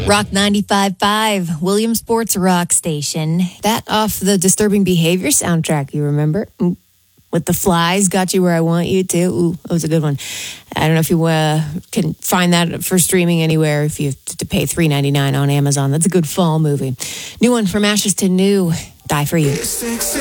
Rock 95.5, Williamsport's rock station. That off the Disturbing Behavior soundtrack, you remember? With the Flies, Got You Where I Want You To. Ooh, that was a good one. I don't know if you can find that for streaming anywhere if you have to pay $3.99 on Amazon. That's a good fall movie. New one, From Ashes to New, Die For You.